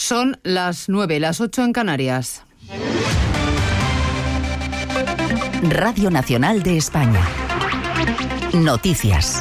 Son las 9, las 8 en Canarias. Radio Nacional de España. Noticias.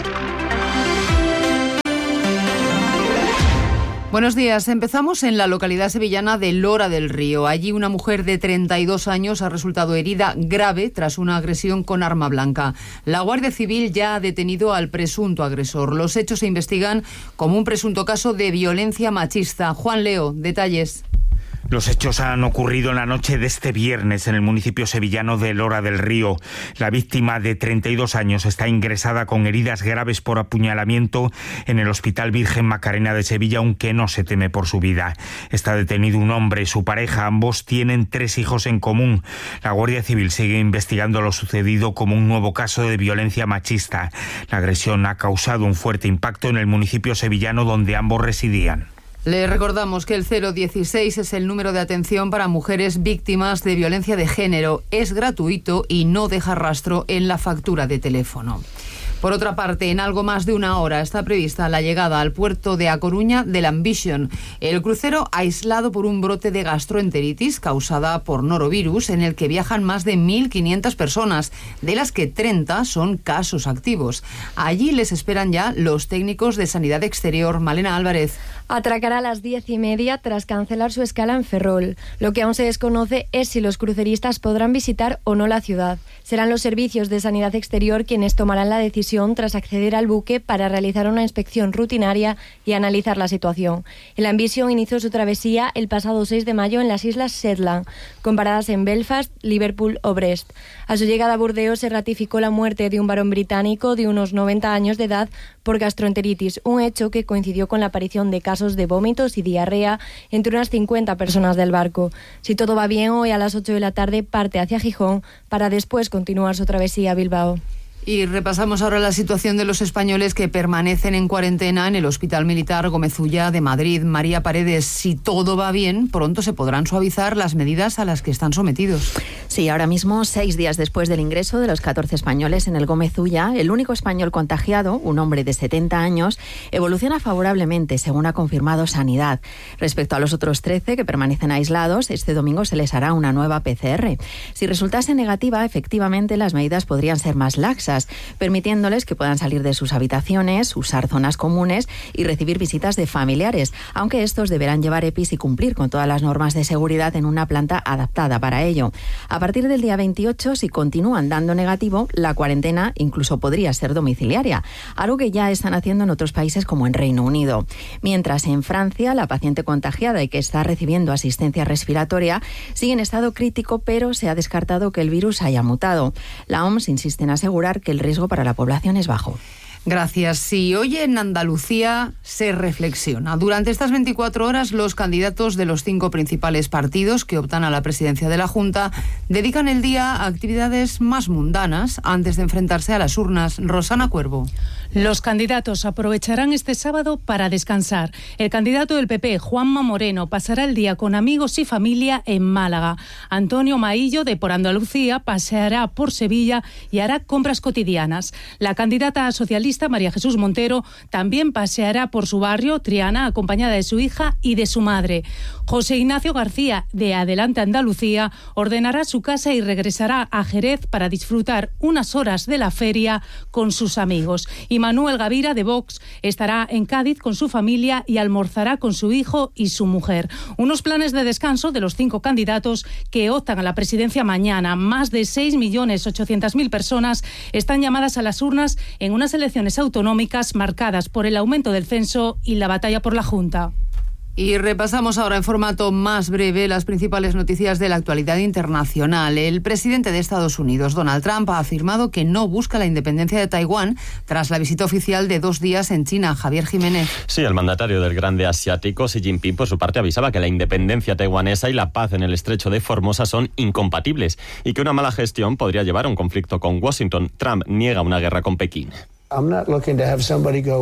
Buenos días. Empezamos en la localidad sevillana de Lora del Río. Allí una mujer de 32 años ha resultado herida grave tras una agresión con arma blanca. La Guardia Civil ya ha detenido al presunto agresor. Los hechos se investigan como un presunto caso de violencia machista. Juan Leo, detalles. Los hechos han ocurrido en la noche de este viernes en el municipio sevillano de Lora del Río. La víctima de 32 años está ingresada con heridas graves por apuñalamiento en el Hospital Virgen Macarena de Sevilla, aunque no se teme por su vida. Está detenido un hombre y su pareja. Ambos tienen 3 hijos en común. La Guardia Civil sigue investigando lo sucedido como un nuevo caso de violencia machista. La agresión ha causado un fuerte impacto en el municipio sevillano donde ambos residían. Le recordamos que el 016 es el número de atención para mujeres víctimas de violencia de género. Es gratuito y no deja rastro en la factura de teléfono. Por otra parte, en algo más de una hora está prevista la llegada al puerto de A Coruña del Ambition, el crucero aislado por un brote de gastroenteritis causada por norovirus en el que viajan más de 1.500 personas, de las que 30 son casos activos. Allí les esperan ya los técnicos de Sanidad Exterior. Malena Álvarez. Atracará a las 10:30 tras cancelar su escala en Ferrol. Lo que aún se desconoce es si los cruceristas podrán visitar o no la ciudad. Serán los servicios de Sanidad Exterior quienes tomarán la decisión tras acceder al buque para realizar una inspección rutinaria y analizar la situación. El Ambition inició su travesía el pasado 6 de mayo en las Islas Shetland, con paradas en Belfast, Liverpool o Brest. A su llegada a Burdeos se ratificó la muerte de un varón británico de unos 90 años de edad por gastroenteritis, un hecho que coincidió con la aparición de casos de vómitos y diarrea entre unas 50 personas del barco. Si todo va bien, hoy a las 8 de la tarde parte hacia Gijón para después continuar su travesía a Bilbao. Y repasamos ahora la situación de los españoles que permanecen en cuarentena en el Hospital Militar Gómez Ulla de Madrid. María Paredes, si todo va bien, pronto se podrán suavizar las medidas a las que están sometidos. Sí, ahora mismo, 6 días después del ingreso de los 14 españoles en el Gómez Ulla, el único español contagiado, un hombre de 70 años, evoluciona favorablemente, según ha confirmado Sanidad. Respecto a los otros 13 que permanecen aislados, este domingo se les hará una nueva PCR. Si resultase negativa, efectivamente las medidas podrían ser más laxas, permitiéndoles que puedan salir de sus habitaciones, usar zonas comunes y recibir visitas de familiares, aunque estos deberán llevar EPIs y cumplir con todas las normas de seguridad en una planta adaptada para ello. A partir del día 28, si continúan dando negativo, la cuarentena incluso podría ser domiciliaria, algo que ya están haciendo en otros países como en Reino Unido. Mientras en Francia, la paciente contagiada y que está recibiendo asistencia respiratoria sigue en estado crítico, pero se ha descartado que el virus haya mutado. La OMS insiste en asegurar que el riesgo para la población es bajo. Gracias. Sí, hoy en Andalucía se reflexiona. Durante estas 24 horas, los candidatos de los 5 principales partidos que optan a la presidencia de la Junta dedican el día a actividades más mundanas antes de enfrentarse a las urnas. Rosana Cuervo. Los candidatos aprovecharán este sábado para descansar. El candidato del PP, Juanma Moreno, pasará el día con amigos y familia en Málaga. Antonio Maillo, de Por Andalucía, paseará por Sevilla y hará compras cotidianas. La candidata socialista, María Jesús Montero, también paseará por su barrio, Triana, acompañada de su hija y de su madre. José Ignacio García, de Adelante Andalucía, ordenará su casa y regresará a Jerez para disfrutar unas horas de la feria con sus amigos. Y Manuel Gavira, de Vox, estará en Cádiz con su familia y almorzará con su hijo y su mujer. Unos planes de descanso de los 5 candidatos que optan a la presidencia mañana. Más de 6.800.000 personas están llamadas a las urnas en unas elecciones autonómicas marcadas por el aumento del censo y la batalla por la Junta. Y repasamos ahora en formato más breve las principales noticias de la actualidad internacional. El presidente de Estados Unidos, Donald Trump, ha afirmado que no busca la independencia de Taiwán tras la visita oficial de 2 días en China. Javier Jiménez. Sí, el mandatario del grande asiático, Xi Jinping, por su parte avisaba que la independencia taiwanesa y la paz en el estrecho de Formosa son incompatibles y que una mala gestión podría llevar a un conflicto con Washington. Trump niega una guerra con Pekín. I'm not looking to have somebody go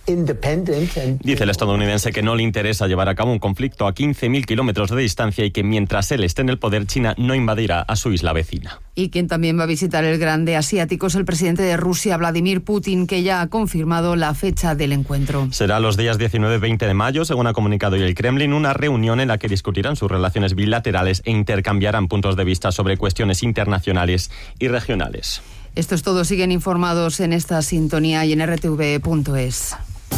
Dice el estadounidense que no le interesa llevar a cabo un conflicto a 15.000 kilómetros de distancia y que mientras él esté en el poder, China no invadirá a su isla vecina. Y quien también va a visitar el grande asiático es el presidente de Rusia, Vladimir Putin, que ya ha confirmado la fecha del encuentro. Será los días 19-20 de mayo, según ha comunicado hoy el Kremlin, una reunión en la que discutirán sus relaciones bilaterales e intercambiarán puntos de vista sobre cuestiones internacionales y regionales. Esto es todo. Siguen informados en esta sintonía y en rtv.es.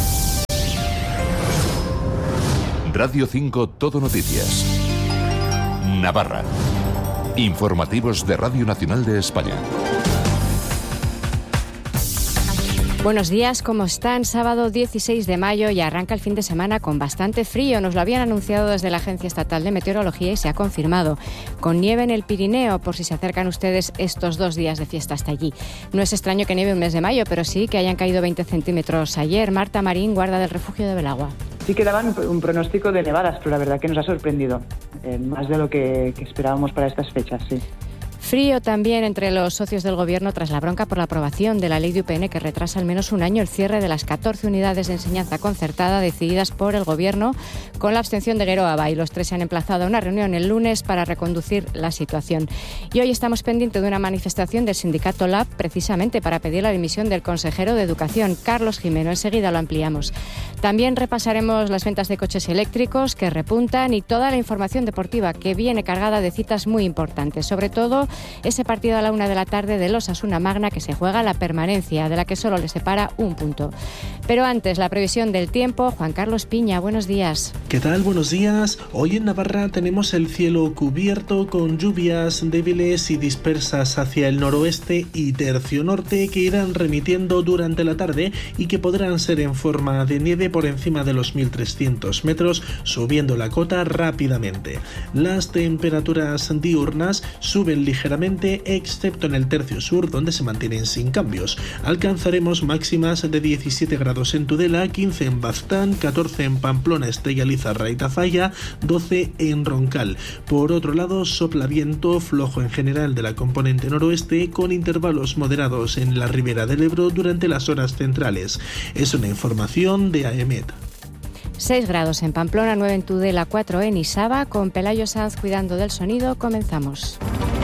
Radio 5 Todo Noticias. Navarra. Informativos de Radio Nacional de España. Buenos días, ¿cómo están? Sábado 16 de mayo y arranca el fin de semana con bastante frío. Nos lo habían anunciado desde la Agencia Estatal de Meteorología y se ha confirmado. Con nieve en el Pirineo, por si se acercan ustedes estos 2 días de fiesta hasta allí. No es extraño que nieve un mes de mayo, pero sí que hayan caído 20 centímetros ayer. Marta Marín, guarda del refugio de Belagua. Sí que daban un pronóstico de nevadas, pero la verdad que nos ha sorprendido. Más de lo que esperábamos para estas fechas, sí. Frío también entre los socios del Gobierno tras la bronca por la aprobación de la ley de UPN que retrasa al menos un año el cierre de las 14 unidades de enseñanza concertada decididas por el Gobierno con la abstención de Geroa y los 3 se han emplazado a una reunión el lunes para reconducir la situación. Y hoy estamos pendientes de una manifestación del sindicato LAB precisamente para pedir la dimisión del consejero de Educación, Carlos Gimeno. Enseguida lo ampliamos. También repasaremos las ventas de coches eléctricos que repuntan y toda la información deportiva que viene cargada de citas muy importantes, sobre todo ese partido a la 1 de la tarde del Osasuna Magna que se juega la permanencia, de la que solo le separa un punto. Pero antes, la previsión del tiempo. Juan Carlos Piña, buenos días. ¿Qué tal? Buenos días. Hoy en Navarra tenemos el cielo cubierto con lluvias débiles y dispersas hacia el noroeste y tercio norte que irán remitiendo durante la tarde y que podrán ser en forma de nieve por encima de los 1.300 metros, subiendo la cota rápidamente. Las temperaturas diurnas suben ligeramente, excepto en el tercio sur, donde se mantienen sin cambios. Alcanzaremos máximas de 17 grados en Tudela, 15 en Baztán, 14 en Pamplona, Estella, Lizarra y Tafalla, 12 en Roncal. Por otro lado, sopla viento flojo en general de la componente noroeste, con intervalos moderados en la ribera del Ebro durante las horas centrales. Es una información de AEMET. 6 grados en Pamplona, 9 en Tudela, 4 en Isaba. Con Pelayo Sanz cuidando del sonido, comenzamos.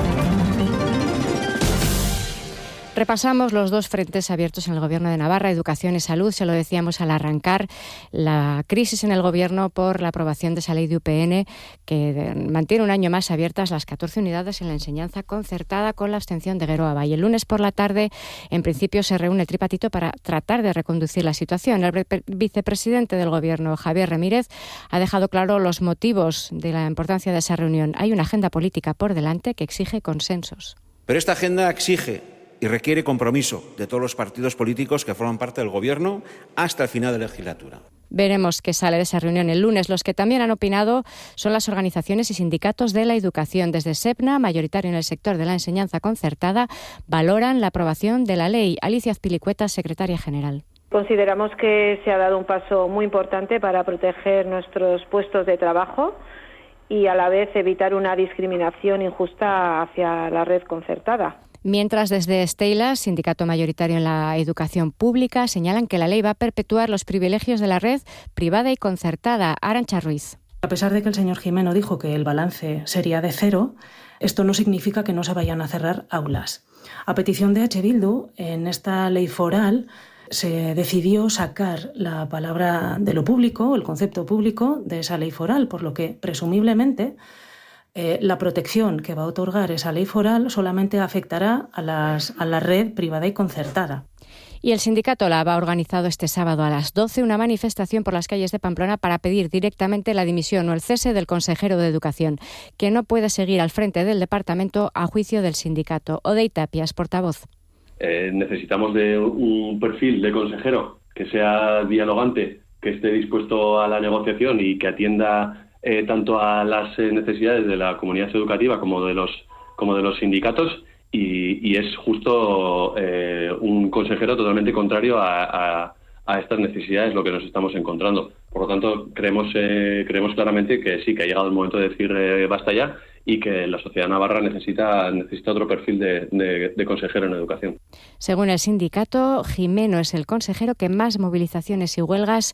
Repasamos los 2 frentes abiertos en el Gobierno de Navarra, educación y salud. Se lo decíamos al arrancar, la crisis en el Gobierno por la aprobación de esa ley de UPN que mantiene un año más abiertas las 14 unidades en la enseñanza concertada con la abstención de Geroa. Y el lunes por la tarde, en principio, se reúne el tripartito para tratar de reconducir la situación. El vicepresidente del Gobierno, Javier Ramírez, ha dejado claro los motivos de la importancia de esa reunión. Hay una agenda política por delante que exige consensos. Pero esta agenda exige y requiere compromiso de todos los partidos políticos que forman parte del Gobierno hasta el final de la legislatura. Veremos qué sale de esa reunión el lunes. Los que también han opinado son las organizaciones y sindicatos de la educación. Desde SEPNA, mayoritario en el sector de la enseñanza concertada, valoran la aprobación de la ley. Alicia Azpilicueta, secretaria general. Consideramos que se ha dado un paso muy importante para proteger nuestros puestos de trabajo y a la vez evitar una discriminación injusta hacia la red concertada. Mientras desde Estela, sindicato mayoritario en la educación pública, señalan que la ley va a perpetuar los privilegios de la red privada y concertada. Arantxa Ruiz. A pesar de que el señor Gimeno dijo que el balance sería de 0, esto no significa que no se vayan a cerrar aulas. A petición de H. Bildu, en esta ley foral se decidió sacar la palabra de lo público, el concepto público, de esa ley foral, por lo que presumiblemente la protección que va a otorgar esa ley foral solamente afectará a la red privada y concertada. Y el sindicato LAB ha organizado este sábado a las 12 una manifestación por las calles de Pamplona para pedir directamente la dimisión o el cese del consejero de Educación, que no puede seguir al frente del departamento a juicio del sindicato. Odey Tapias, portavoz. Necesitamos de un perfil de consejero que sea dialogante, que esté dispuesto a la negociación y que atienda tanto a las necesidades de la comunidad educativa como de los sindicatos y es justo un consejero totalmente contrario a estas necesidades lo que nos estamos encontrando. Por lo tanto, creemos claramente que sí, que ha llegado el momento de decir basta ya y que la sociedad navarra necesita otro perfil de consejero en educación. Según el sindicato, Jimeno es el consejero al que más movilizaciones y huelgas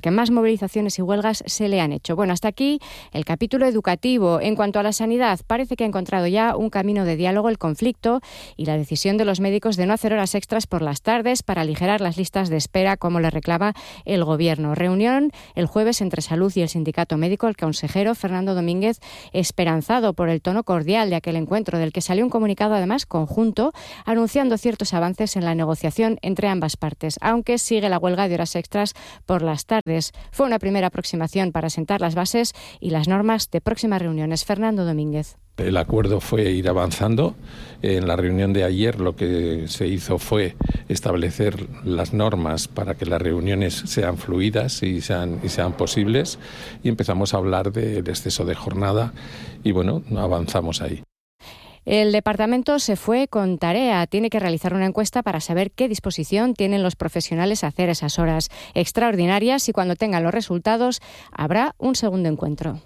se le han hecho. Bueno, hasta aquí el capítulo educativo. En cuanto a la sanidad, parece que ha encontrado ya un camino de diálogo el conflicto y la decisión de los médicos de no hacer horas extras por las tardes para aligerar las listas de espera, como le reclama el Gobierno. Reunión el jueves entre Salud y el sindicato médico. El consejero Fernando Domínguez, esperanzado por el tono cordial de aquel encuentro, del que salió un comunicado además conjunto anunciando ciertos avances en la negociación entre ambas partes, aunque sigue la huelga de horas extras por las tardes. Fue una primera aproximación para sentar las bases y las normas de próximas reuniones. Fernando Domínguez. El acuerdo fue ir avanzando. En la reunión de ayer lo que se hizo fue establecer las normas para que las reuniones sean fluidas y sean posibles, y empezamos a hablar del exceso de jornada y bueno, avanzamos ahí. El departamento se fue con tarea. Tiene que realizar una encuesta para saber qué disposición tienen los profesionales a hacer esas horas extraordinarias, y cuando tengan los resultados habrá un segundo encuentro.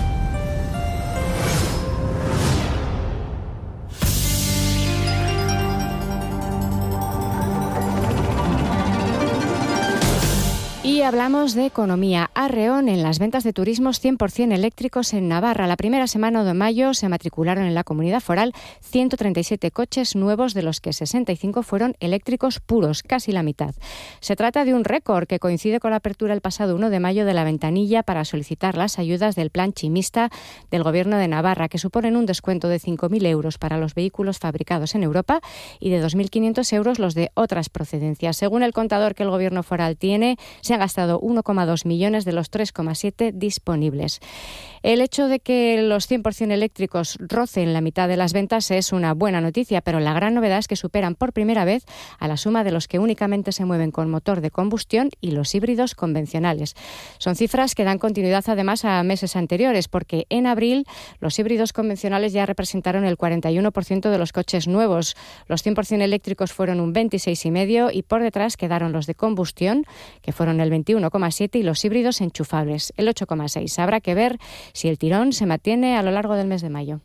Y hablamos de economía. Arreón en las ventas de turismos 100% eléctricos en Navarra. La primera semana de mayo se matricularon en la comunidad foral 137 coches nuevos, de los que 65 fueron eléctricos puros, casi la mitad. Se trata de un récord que coincide con la apertura el pasado 1 de mayo de la ventanilla para solicitar las ayudas del Plan Chimista del Gobierno de Navarra, que suponen un descuento de 5.000 euros para los vehículos fabricados en Europa y de 2.500 euros los de otras procedencias. Según el contador que el Gobierno foral tiene, se han gastado 1,2 millones de los 3,7 disponibles. El hecho de que los 100% eléctricos rocen la mitad de las ventas es una buena noticia, pero la gran novedad es que superan por primera vez a la suma de los que únicamente se mueven con motor de combustión y los híbridos convencionales. Son cifras que dan continuidad además a meses anteriores, porque en abril los híbridos convencionales ya representaron el 41% de los coches nuevos. Los 100% eléctricos fueron un 26,5% y por detrás quedaron los de combustión, que fueron el 21,7%, y los híbridos enchufables, el 8,6%. Habrá que ver si el tirón se mantiene a lo largo del mes de mayo.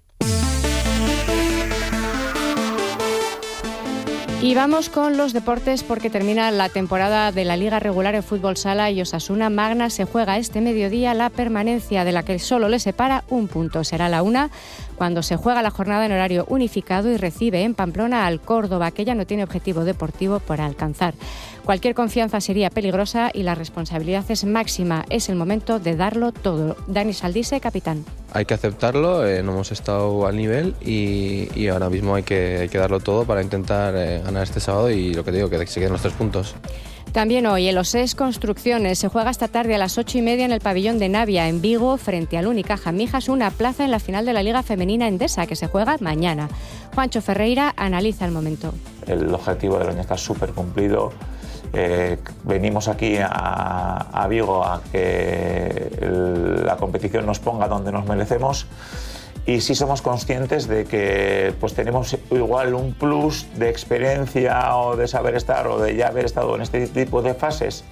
Y vamos con los deportes, porque termina la temporada de la Liga Regular en fútbol sala y Osasuna Magna se juega este mediodía la permanencia, de la que solo le separa un punto. Será la 1 cuando se juega la jornada en horario unificado y recibe en Pamplona al Córdoba, que ya no tiene objetivo deportivo por alcanzar. Cualquier confianza sería peligrosa y la responsabilidad es máxima. Es el momento de darlo todo. Dani Saldise, capitán. Hay que aceptarlo, no hemos estado al nivel y ahora mismo hay que darlo todo para intentar ganar este sábado, y lo que te digo, que se queden los 3 puntos. También hoy el OSES Construcciones se juega esta tarde a las 8:30 en el pabellón de Navia, en Vigo, frente al Unicaja Mijas, una plaza en la final de la Liga Femenina Endesa, que se juega mañana. Juancho Ferreira analiza el momento. El objetivo del año está súper cumplido. Venimos aquí a Vigo a que la competición nos ponga donde nos merecemos, y sí somos conscientes de que pues tenemos igual un plus de experiencia o de saber estar o de ya haber estado en este tipo de fases,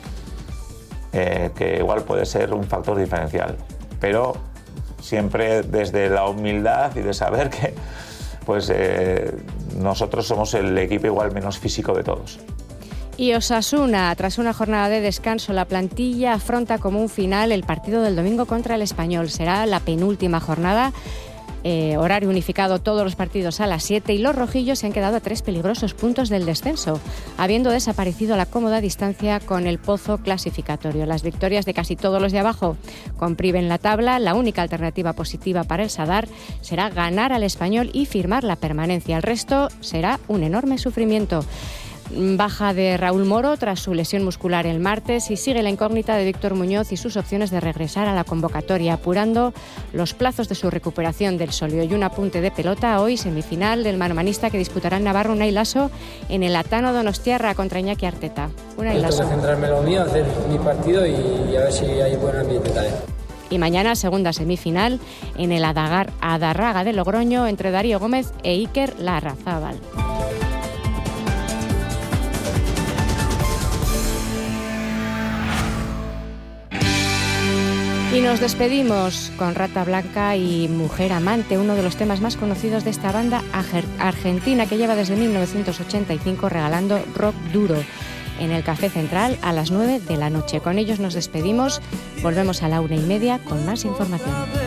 que igual puede ser un factor diferencial, pero siempre desde la humildad y de saber que pues nosotros somos el equipo igual menos físico de todos. Y Osasuna, tras una jornada de descanso, la plantilla afronta como un final el partido del domingo contra el Español. Será la penúltima jornada, horario unificado, todos los partidos a las 7, y los rojillos se han quedado a 3 peligrosos puntos del descenso, habiendo desaparecido la cómoda distancia con el pozo clasificatorio. Las victorias de casi todos los de abajo comprimen la tabla. La única alternativa positiva para el Sadar será ganar al Español y firmar la permanencia. El resto será un enorme sufrimiento. Baja de Raúl Moro tras su lesión muscular el martes, y sigue la incógnita de Víctor Muñoz y sus opciones de regresar a la convocatoria, apurando los plazos de su recuperación del sóleo. Y un apunte de pelota: hoy semifinal del manomanista que disputará en Navarra Unai Laso en el Atano Donostiarra contra Iñaki Arteta. Unai Laso. Tengo que centrarme en lo mío, hacer mi partido y a ver si hay buen ambiente también. Y mañana segunda semifinal en el Adarraga de Logroño entre Darío Gómez e Iker Larrazábal. Y nos Nos despedimos con Rata Blanca y Mujer Amante, uno de los temas más conocidos de esta banda argentina que lleva desde 1985 regalando rock duro en el Café Central a las 9 de la noche. Con ellos nos despedimos, volvemos a la 1:30 con más información.